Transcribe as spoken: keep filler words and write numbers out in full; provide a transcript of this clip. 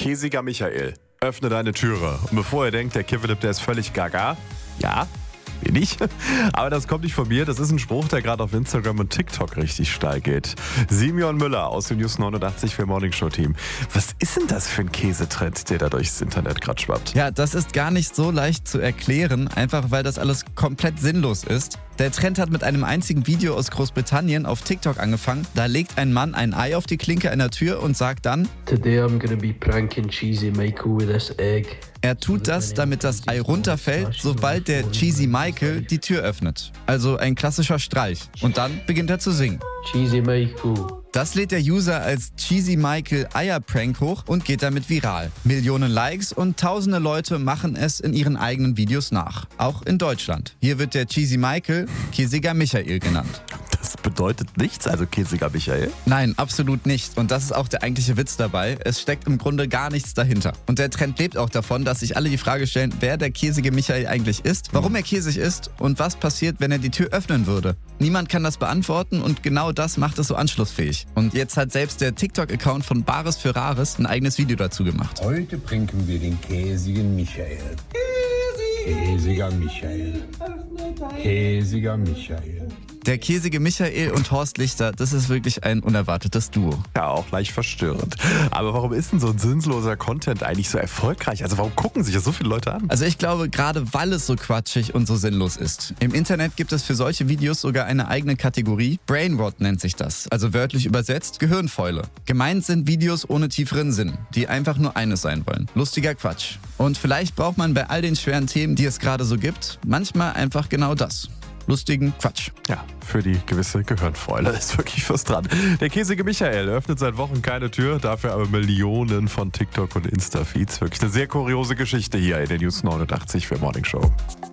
Käsiger Michael, öffne deine Türe. Und bevor ihr denkt, der Kiffelipp, der ist völlig gaga, ja, bin ich. Aber das kommt nicht von mir. Das ist ein Spruch, der gerade auf Instagram und TikTok richtig steil geht. Simeon Müller aus dem News neunundachtzig für Morning Show Team. Was ist denn das für ein Käsetrend, der da durchs Internet gerade schwappt? Ja, das ist gar nicht so leicht zu erklären, einfach weil das alles komplett sinnlos ist. Der Trend hat mit einem einzigen Video aus Großbritannien auf TikTok angefangen. Da legt ein Mann ein Ei auf die Klinke einer Tür und sagt dann: Today I'm gonna be pranking Cheesy Michael with this egg. Er tut das, damit das Ei runterfällt, sobald der Cheesy Michael die Tür öffnet. Also ein klassischer Streich. Und dann beginnt er zu singen. Cheesy Michael. Das lädt der User als Cheesy Michael Eier-Prank hoch und geht damit viral. Millionen Likes und tausende Leute machen es in ihren eigenen Videos nach. Auch in Deutschland. Hier wird der Cheesy Michael Käsiger Michael genannt. Das bedeutet nichts, also Käsiger Michael? Nein, absolut nicht. Und das ist auch der eigentliche Witz dabei. Es steckt im Grunde gar nichts dahinter. Und der Trend lebt auch davon, dass sich alle die Frage stellen, wer der käsige Michael eigentlich ist, warum er käsig ist und was passiert, wenn er die Tür öffnen würde. Niemand kann das beantworten und genau das macht es so anschlussfähig. Und jetzt hat selbst der TikTok-Account von Bares für Rares ein eigenes Video dazu gemacht. Heute pranken wir den käsigen Michael. Käsiger Michael. Käsiger Michael. Der käsige Michael und Horst Lichter, das ist wirklich ein unerwartetes Duo. Ja, auch leicht verstörend. Aber warum ist denn so ein sinnloser Content eigentlich so erfolgreich? Also warum gucken sich das so viele Leute an? Also ich glaube, gerade weil es so quatschig und so sinnlos ist. Im Internet gibt es für solche Videos sogar eine eigene Kategorie. Brainrot nennt sich das, also wörtlich übersetzt Gehirnfäule. Gemeint sind Videos ohne tieferen Sinn, die einfach nur eines sein wollen. Lustiger Quatsch. Und vielleicht braucht man bei all den schweren Themen, die es gerade so gibt, manchmal einfach genau das. Lustigen Quatsch. Ja, für die gewisse Gehirnfäule ist wirklich was dran. Der käsige Michael öffnet seit Wochen keine Tür, dafür aber Millionen von TikTok und Insta-Feeds. Wirklich eine sehr kuriose Geschichte hier in der News neunundachtzig für Morning Show.